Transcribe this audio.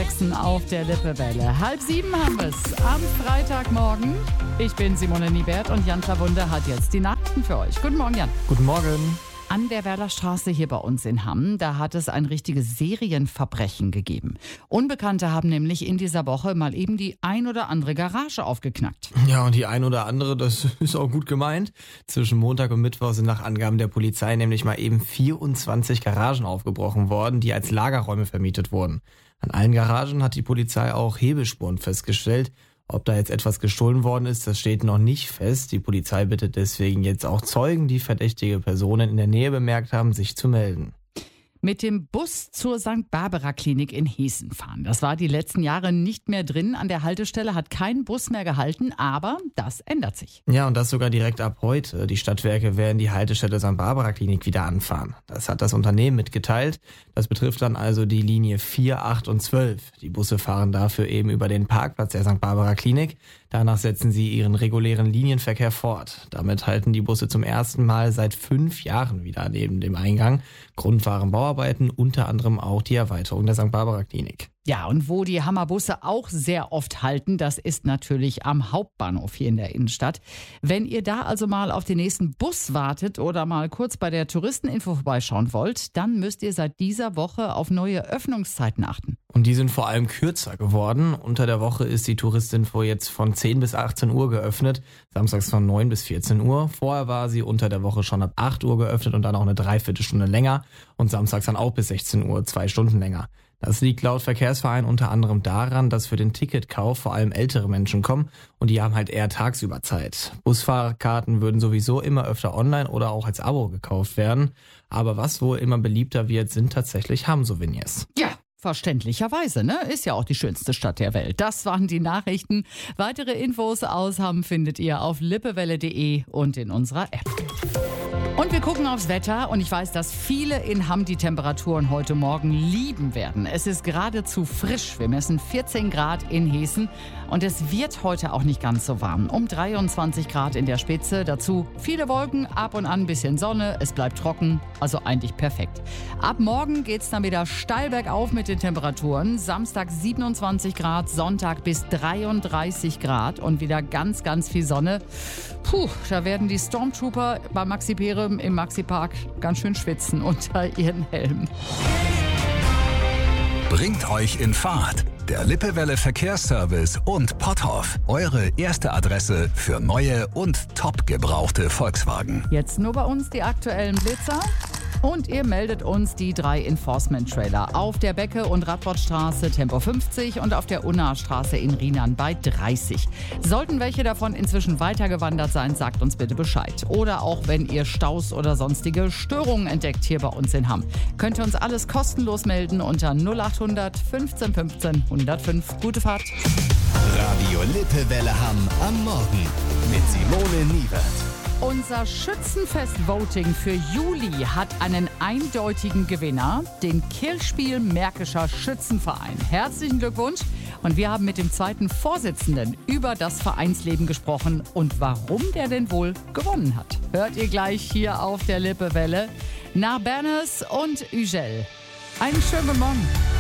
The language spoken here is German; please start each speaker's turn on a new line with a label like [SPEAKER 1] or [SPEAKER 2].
[SPEAKER 1] relaxen auf der Lippewelle. 6:30 haben wir es am Freitagmorgen. Ich bin Simone Niebert und Jan Klawunde hat jetzt die Nachrichten für euch. Guten Morgen, Jan.
[SPEAKER 2] Guten Morgen.
[SPEAKER 1] An der Werlerstraße hier bei uns in Hamm, da hat es ein richtiges Serienverbrechen gegeben. Unbekannte haben nämlich in dieser Woche mal eben die ein oder andere Garage aufgeknackt.
[SPEAKER 2] Ja, und die ein oder andere, das ist auch gut gemeint. Zwischen Montag und Mittwoch sind nach Angaben der Polizei nämlich mal eben 24 Garagen aufgebrochen worden, die als Lagerräume vermietet wurden. An allen Garagen hat die Polizei auch Hebelspuren festgestellt. Ob da jetzt etwas gestohlen worden ist, das steht noch nicht fest. Die Polizei bittet deswegen jetzt auch Zeugen, die verdächtige Personen in der Nähe bemerkt haben, sich zu melden.
[SPEAKER 1] Mit dem Bus zur St. Barbara Klinik in Hessen fahren. Das war die letzten Jahre nicht mehr drin. An der Haltestelle hat kein Bus mehr gehalten, aber das ändert sich.
[SPEAKER 2] Ja, und das sogar direkt ab heute. Die Stadtwerke werden die Haltestelle St. Barbara Klinik wieder anfahren. Das hat das Unternehmen mitgeteilt. Das betrifft dann also die Linie 4, 8 und 12. Die Busse fahren dafür eben über den Parkplatz der St. Barbara Klinik. Danach setzen sie ihren regulären Linienverkehr fort. Damit halten die Busse zum ersten Mal seit 5 Jahren wieder neben dem Eingang. Grund waren Bauarbeiten, unter anderem auch die Erweiterung der St. Barbara Klinik.
[SPEAKER 1] Ja, und wo die Hammerbusse auch sehr oft halten, das ist natürlich am Hauptbahnhof hier in der Innenstadt. Wenn ihr da also mal auf den nächsten Bus wartet oder mal kurz bei der Touristeninfo vorbeischauen wollt, dann müsst ihr seit dieser Woche auf neue Öffnungszeiten achten.
[SPEAKER 2] Und die sind vor allem kürzer geworden. Unter der Woche ist die Touristinfo jetzt von 10 bis 18 Uhr geöffnet, samstags von 9 bis 14 Uhr. Vorher war sie unter der Woche schon ab 8 Uhr geöffnet und dann auch eine Dreiviertelstunde länger und samstags dann auch bis 16 Uhr, 2 Stunden länger. Das liegt laut Verkehrsverein unter anderem daran, dass für den Ticketkauf vor allem ältere Menschen kommen und die haben halt eher tagsüber Zeit. Busfahrkarten würden sowieso immer öfter online oder auch als Abo gekauft werden. Aber was wohl immer beliebter wird, sind tatsächlich Hamm-Souvenirs.
[SPEAKER 1] Ja. Verständlicherweise, ne? Ist ja auch die schönste Stadt der Welt. Das waren die Nachrichten. Weitere Infos aus Hamm findet ihr auf lippewelle.de und in unserer App. Und wir gucken aufs Wetter und ich weiß, dass viele in Hamm die Temperaturen heute Morgen lieben werden. Es ist geradezu frisch. Wir messen 14 Grad in Hessen und es wird heute auch nicht ganz so warm. Um 23 Grad in der Spitze. Dazu viele Wolken, ab und an ein bisschen Sonne. Es bleibt trocken, also eigentlich perfekt. Ab morgen geht's dann wieder steil bergauf mit den Temperaturen. Samstag 27 Grad, Sonntag bis 33 Grad und wieder ganz, ganz viel Sonne. Puh, da werden die Stormtrooper bei Maxi Perem im Maxi-Park ganz schön schwitzen unter ihren Helmen.
[SPEAKER 3] Bringt euch in Fahrt. Der Lippewelle Verkehrsservice und Potthoff. Eure erste Adresse für neue und top gebrauchte Volkswagen.
[SPEAKER 1] Jetzt nur bei uns die aktuellen Blitzer. Und ihr meldet uns die 3 Enforcement-Trailer auf der Becke- und Radbottstraße Tempo 50 und auf der Unnastraße in Rienan bei 30. Sollten welche davon inzwischen weitergewandert sein, sagt uns bitte Bescheid. Oder auch wenn ihr Staus oder sonstige Störungen entdeckt hier bei uns in Hamm. Könnt ihr uns alles kostenlos melden unter 0800 15 15 105. Gute Fahrt.
[SPEAKER 4] Radio Lippewelle Hamm am Morgen mit Simone Niebert.
[SPEAKER 1] Unser Schützenfest-Voting für Juli hat einen eindeutigen Gewinner, den Kirchspiel Märkischer Schützenverein. Herzlichen Glückwunsch. Und wir haben mit dem zweiten Vorsitzenden über das Vereinsleben gesprochen und warum der denn wohl gewonnen hat. Hört ihr gleich hier auf der Lippewelle nach Berners und Ugel. Einen schönen guten Morgen.